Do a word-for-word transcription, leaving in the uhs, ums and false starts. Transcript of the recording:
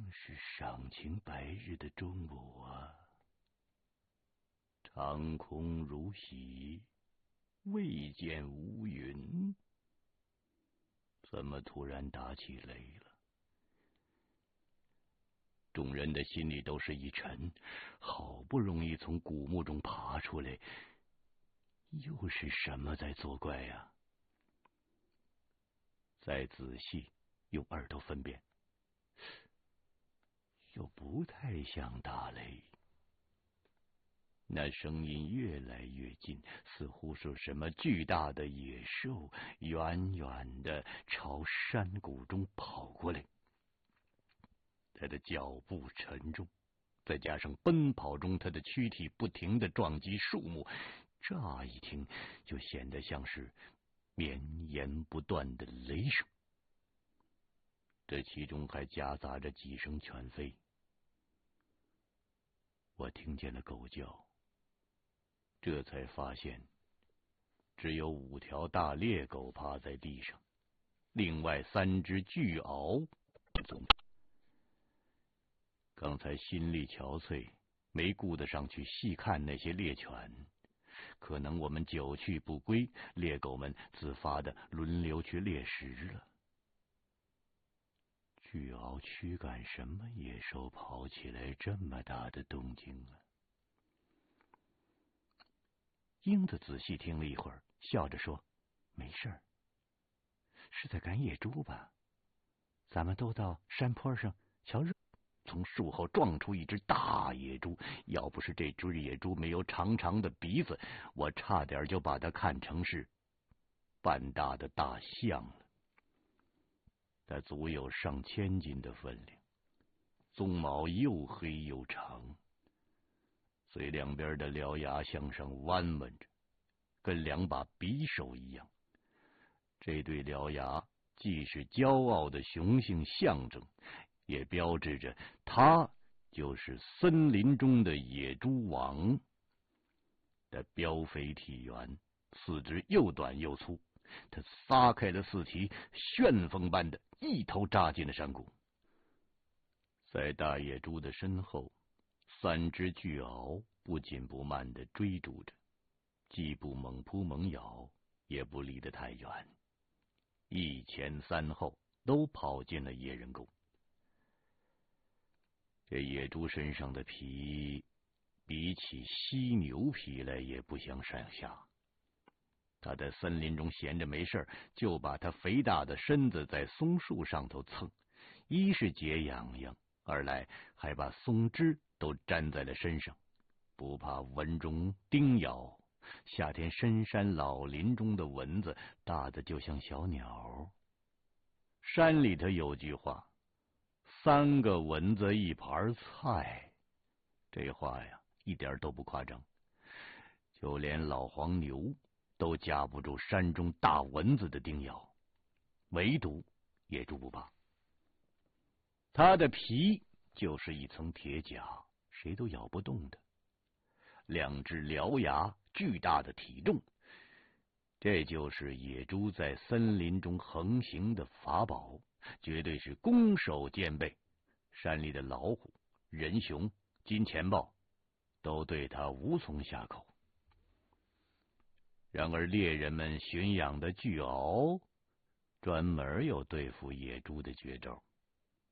是赏晴白日的中午啊，长空如洗，未见乌云，怎么突然打起雷了？众人的心里都是一沉，好不容易从古墓中爬出来，又是什么在作怪呀？再仔细用耳朵分辨，又不太像打雷。那声音越来越近，似乎是什么巨大的野兽远远的朝山谷中跑过来。他的脚步沉重，再加上奔跑中他的躯体不停的撞击树木，乍一听就显得像是绵延不断的雷声。这其中还夹杂着几声犬吠，我听见了狗叫，这才发现只有五条大猎狗趴在地上，另外三只巨獒。刚才心力憔悴，没顾得上去细看那些猎犬，可能我们久去不归，猎狗们自发的轮流去猎食了。巨獒驱赶什么野兽跑起来这么大的动静啊？英子仔细听了一会儿，笑着说：“没事儿，是在赶野猪吧？咱们都到山坡上瞧热。”从树后撞出一只大野猪，要不是这只野猪没有长长的鼻子，我差点就把它看成是半大的大象了。它足有上千斤的分量，鬃毛又黑又长，嘴两边的獠牙向上弯弯着，跟两把匕首一样。这对獠牙既是骄傲的雄性象征，也标志着他就是森林中的野猪王。他膘肥体圆，四肢又短又粗，他撒开了四蹄，旋风般的一头扎进了山谷。在大野猪的身后，三只巨獒不紧不慢地追逐着，既不猛扑猛咬，也不离得太远，一前三后都跑进了野人沟。这野猪身上的皮比起犀牛皮来也不相上下，它在森林中闲着没事，就把它肥大的身子在松树上头蹭，一是解痒痒，二来还把松枝都粘在了身上，不怕蚊虫叮咬。夏天深山老林中的蚊子大的就像小鸟。山里头有句话，三个蚊子一盘菜，这话呀一点都不夸张，就连老黄牛都架不住山中大蚊子的叮咬，唯独野猪不怕。它的皮就是一层铁甲，谁都咬不动的。两只獠牙，巨大的体重，这就是野猪在森林中横行的法宝，绝对是攻守兼备。山里的老虎、人熊、金钱豹都对它无从下口。然而猎人们驯养的巨獒专门有对付野猪的绝招。